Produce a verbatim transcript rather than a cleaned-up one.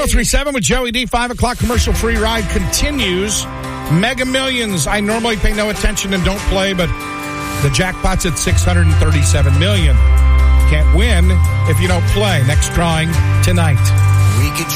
three seven with Joey D. five o'clock commercial free ride continues. Mega Millions. I normally pay no attention and don't play, but the jackpot's at six hundred thirty-seven million dollars. Can't win if you don't play. Next drawing tonight.